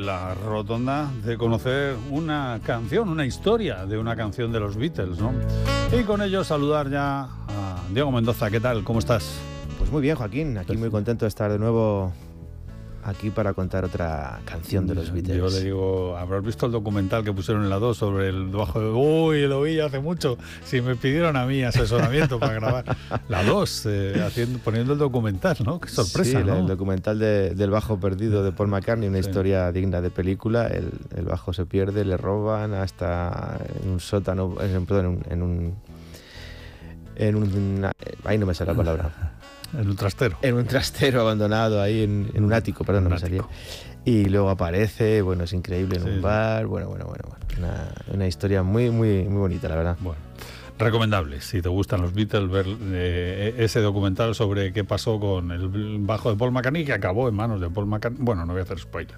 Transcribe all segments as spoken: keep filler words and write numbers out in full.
en la rotonda de conocer una canción, una historia de una canción de los Beatles, ¿no? Y con ello saludar ya a Diego Mendoza. ¿Qué tal? ¿Cómo estás? Pues muy bien, Joaquín. Aquí muy contento de estar de nuevo aquí para contar otra canción de los Beatles. Yo le digo, habrás visto el documental que pusieron en la dos sobre el bajo de... Uy, lo vi hace mucho. Si me pidieron a mí asesoramiento para grabar la dos, eh, haciendo, poniendo el documental, ¿no? Qué sorpresa, sí, ¿no? El documental de, del bajo perdido de Paul McCartney, una sí. historia digna de película. El, el bajo se pierde, le roban hasta en un sótano, en, perdón, en un... En un, en un ahí no me sale la palabra. En un trastero. En un trastero abandonado ahí, en, en un ático, perdón, no me salía. Y luego aparece, bueno, es increíble en sí, un bar, bueno, bueno, bueno, bueno. Una, una historia muy, muy, muy bonita, la verdad. Bueno, recomendable, si te gustan los Beatles, ver eh, ese documental sobre qué pasó con el bajo de Paul McCartney, que acabó en manos de Paul McCartney. Bueno, no voy a hacer spoiler.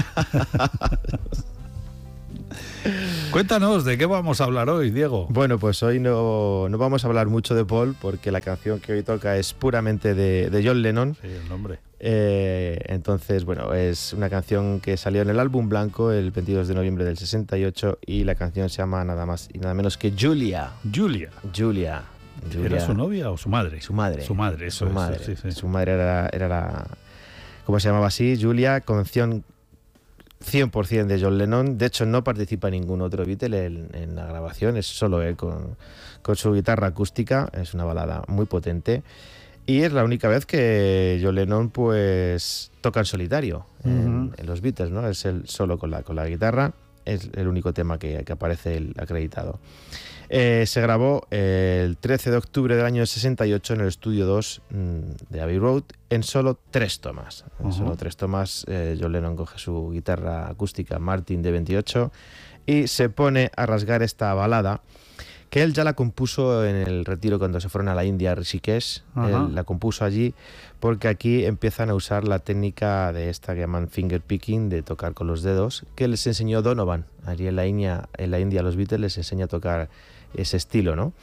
Cuéntanos, ¿de qué vamos a hablar hoy, Diego? Bueno, pues hoy no, no vamos a hablar mucho de Paul, porque la canción que hoy toca es puramente de, de John Lennon. Sí, el nombre. Eh, entonces, bueno, es una canción que salió en el álbum blanco el veintidós de noviembre del sesenta y ocho y la canción se llama nada más y nada menos que Julia. Julia. Julia. Julia. ¿Era su novia o su madre? Su madre. Su madre, eso su es, madre. Sí, sí. Su madre era, era la... ¿Cómo se llamaba así? Julia, canción cien por ciento de John Lennon. De hecho, no participa ningún otro Beatle en, en la grabación, es solo él con, con su guitarra acústica. Es una balada muy potente y es la única vez que John Lennon pues toca en solitario en, uh-huh. en los Beatles, ¿no? Es él solo con la, con la guitarra, es el único tema que, que aparece él acreditado. Eh, se grabó el trece de octubre del año sesenta y ocho en el estudio dos de Abbey Road en solo tres tomas. En uh-huh. solo tres tomas eh, John Lennon coge su guitarra acústica Martin de veintiocho y se pone a rasgar esta balada que él ya la compuso en el retiro cuando se fueron a la India, a Rishikesh. Uh-huh. Él la compuso allí porque aquí empiezan a usar la técnica de esta que llaman finger picking, de tocar con los dedos, que les enseñó Donovan. Allí en la India, en la India los Beatles les enseña a tocar ese estilo, ¿no?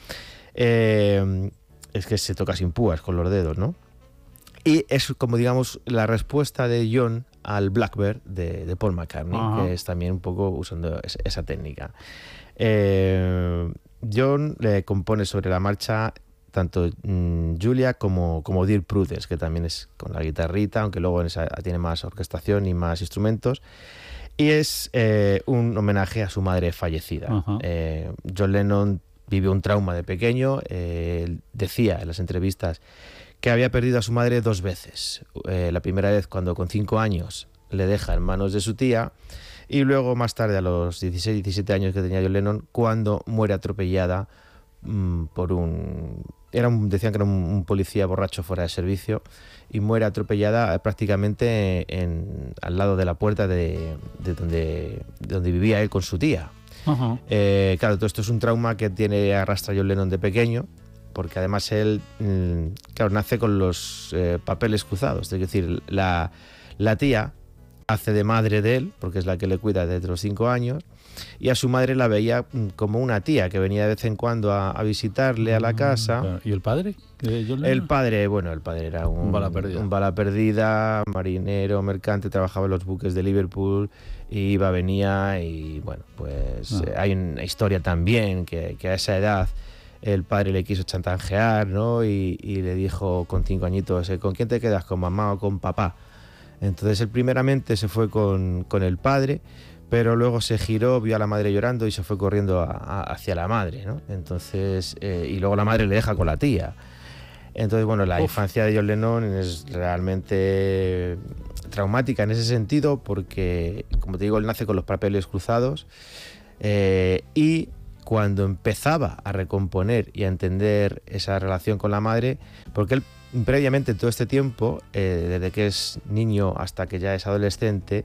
Eh, es que se toca sin púas, con los dedos, ¿no? Y es como, digamos, la respuesta de John al Blackbird de, de Paul McCartney, uh-huh. que es también un poco usando esa, esa técnica. Eh, John le compone sobre la marcha tanto mmm, Julia como, como Dear Prudence, que también es con la guitarrita, aunque luego en esa tiene más orquestación y más instrumentos. Y es eh, un homenaje a su madre fallecida. Uh-huh. Eh, John Lennon vivió un trauma de pequeño. Eh, él decía en las entrevistas que había perdido a su madre dos veces. Eh, la primera vez cuando con cinco años le deja en manos de su tía, y luego más tarde a los dieciséis, diecisiete años que tenía John Lennon, cuando muere atropellada mmm, por un... Era un, decían que era un, un policía borracho fuera de servicio, y muere atropellada prácticamente en, al lado de la puerta de, de, donde, de donde vivía él con su tía. Uh-huh. Eh, claro, todo esto es un trauma que tiene arrastra John Lennon de pequeño, porque además él, mmm, claro, nace con los eh, papeles cruzados. Es decir, la, la tía hace de madre de él, porque es la que le cuida desde los cinco años, y a su madre la veía como una tía que venía de vez en cuando a, a visitarle a la casa. ¿Y el padre? El padre, bueno, el padre era un, un bala perdida, un bala perdida, marinero, mercante, trabajaba en los buques de Liverpool, y iba, venía, y bueno, pues ah. eh, hay una historia también que, que a esa edad el padre le quiso chantajear, ¿no? Y, y le dijo con cinco añitos, ¿con quién te quedas? ¿Con mamá o con papá? Entonces él primeramente se fue con, con el padre, pero luego se giró, vio a la madre llorando y se fue corriendo a, a, hacia la madre, ¿no? Entonces, eh, y luego la madre le deja con la tía. Entonces, bueno, la Uf. infancia de John Lennon es realmente traumática en ese sentido, porque, como te digo, él nace con los papeles cruzados, eh, y cuando empezaba a recomponer y a entender esa relación con la madre, porque él previamente todo este tiempo, eh, desde que es niño hasta que ya es adolescente,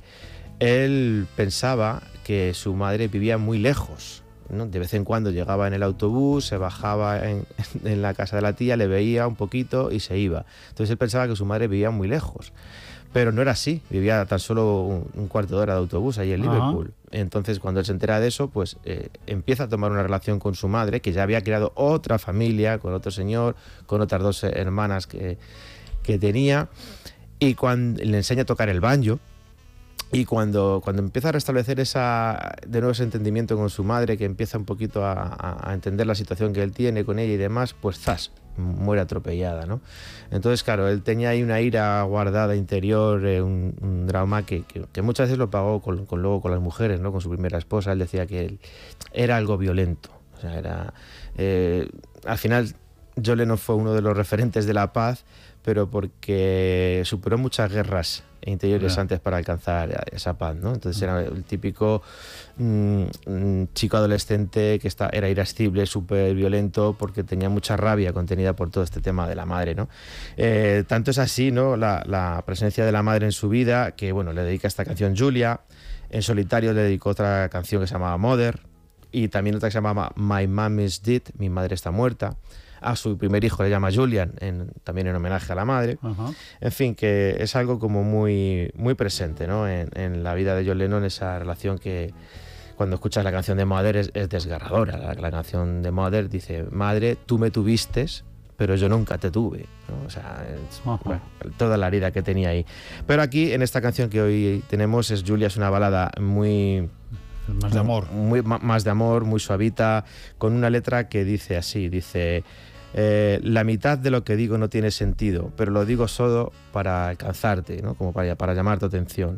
él pensaba que su madre vivía muy lejos, ¿no? De vez en cuando llegaba en el autobús, se bajaba en, en la casa de la tía, le veía un poquito y se iba. Entonces él pensaba que su madre vivía muy lejos. Pero no era así, vivía tan solo un, un cuarto de hora de autobús allí en Liverpool. Uh-huh. Entonces, cuando él se entera de eso, pues eh, empieza a tomar una relación con su madre, que ya había creado otra familia, con otro señor, con otras dos hermanas que, que tenía, y cuando le enseña a tocar el banjo, Y cuando, cuando empieza a restablecer esa, de nuevo ese entendimiento con su madre, que empieza un poquito a, a, a entender la situación que él tiene con ella y demás, pues zas, muere atropellada, ¿no? Entonces, claro, él tenía ahí una ira guardada interior, eh, un, un drama que, que, que muchas veces lo pagó con, con, luego con las mujeres, ¿no? Con su primera esposa. Él decía que él era algo violento. O sea, era... Eh, al final, John Lennon fue uno de los referentes de la paz, pero porque superó muchas guerras interiores yeah. antes para alcanzar esa paz, ¿no? Entonces era el típico mmm, chico adolescente que está, era irascible, súper violento, porque tenía mucha rabia contenida por todo este tema de la madre, ¿no? Eh, tanto es así, ¿no? La, la presencia de la madre en su vida, que bueno, le dedica esta canción Julia. En solitario le dedicó otra canción que se llamaba Mother, y también otra que se llamaba My Mom is Dead, mi madre está muerta. A su primer hijo le llama Julian, en, también en homenaje a la madre. Uh-huh. En fin, que es algo como muy, muy presente, ¿no? en, en la vida de John Lennon, esa relación que cuando escuchas la canción de Mother es, es desgarradora. La, la canción de Mother dice: madre, tú me tuviste, pero yo nunca te tuve, ¿no? O sea, es, uh-huh. bueno, toda la herida que tenía ahí. Pero aquí, en esta canción que hoy tenemos, es Julia, es una balada muy... Más de amor. Muy, más de amor, muy suavita, con una letra que dice así, dice... Eh, la mitad de lo que digo no tiene sentido, pero lo digo solo para alcanzarte, ¿no? Como para, para llamar tu atención.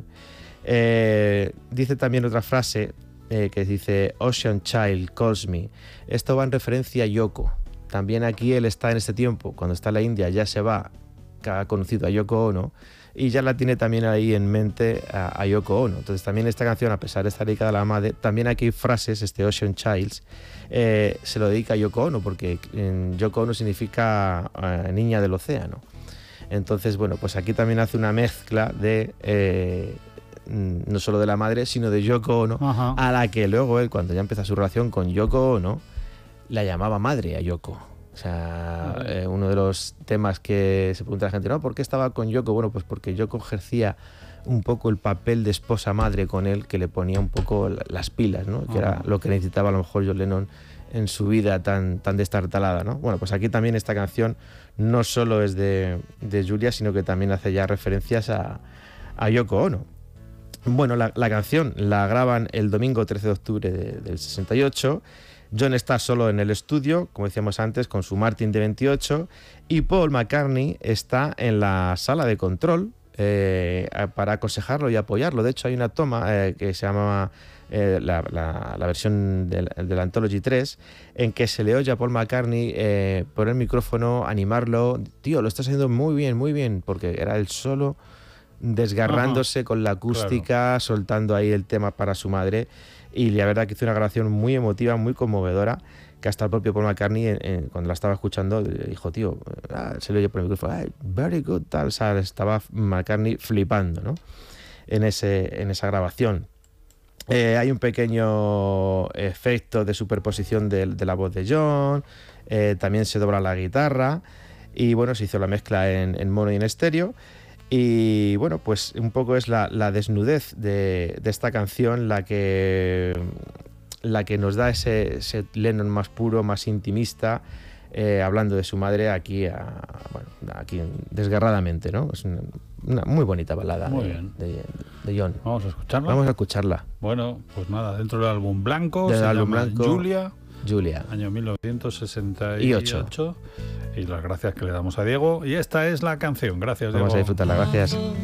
Eh, dice también otra frase eh, que dice: Ocean Child calls me. Esto va en referencia a Yoko. También aquí él está en este tiempo, cuando está en la India, ya se va, que ha conocido a Yoko Ono, y ya la tiene también ahí en mente a, a Yoko Ono. Entonces también esta canción, a pesar de estar dedicada a la madre, también aquí hay frases, este Ocean Childs, eh, se lo dedica a Yoko Ono, porque en Yoko Ono significa eh, niña del océano. Entonces, bueno, pues aquí también hace una mezcla de... Eh, no solo de la madre, sino de Yoko Ono, ajá, a la que luego él, cuando ya empieza su relación con Yoko Ono, la llamaba madre a Yoko. O sea, eh, uno de los temas que se pregunta la gente, ¿no? ¿Por qué estaba con Yoko? Bueno, pues porque Yoko ejercía un poco el papel de esposa madre con él, que le ponía un poco las pilas, ¿no? Que era lo que necesitaba a lo mejor John Lennon en su vida tan, tan destartalada, ¿no? Bueno, pues aquí también esta canción no solo es de, de Julia, sino que también hace ya referencias a, a Yoko Ono. Bueno, la, la canción la graban el domingo trece de octubre de, del sesenta y ocho. John está solo en el estudio, como decíamos antes, con su Martin de veintiocho, y Paul McCartney está en la sala de control eh, para aconsejarlo y apoyarlo. De hecho, hay una toma eh, que se llama eh, la, la, la versión del, del Anthology tres, en que se le oye a Paul McCartney eh, por el micrófono animarlo. Tío, lo estás haciendo muy bien, muy bien, porque era el solo desgarrándose, ajá, con la acústica, claro, soltando ahí el tema para su madre. Y la verdad que hizo una grabación muy emotiva, muy conmovedora, que hasta el propio Paul McCartney, en, en, cuando la estaba escuchando, dijo, tío, ah, se le oye por el micrófono, ah, very good, tal. O sea, estaba McCartney flipando, ¿no? En, ese, en esa grabación. Eh, hay un pequeño efecto de superposición de, de la voz de John, eh, también se dobla la guitarra, y bueno, se hizo la mezcla en, en mono y en estéreo. Y bueno, pues un poco es la, la desnudez de, de esta canción la que, la que nos da ese, ese Lennon más puro, más intimista, eh, hablando de su madre aquí, a, bueno, aquí desgarradamente, ¿no? Es una, una muy bonita balada muy de, bien. De, de John. ¿Vamos a escucharla? Vamos a escucharla. Bueno, pues nada, dentro del álbum blanco, del se álbum llama blanco, Julia. Julia. Año mil novecientos sesenta y ocho. Y las gracias que le damos a Diego. Y esta es la canción. Gracias, Diego. Vamos a disfrutarla. Gracias.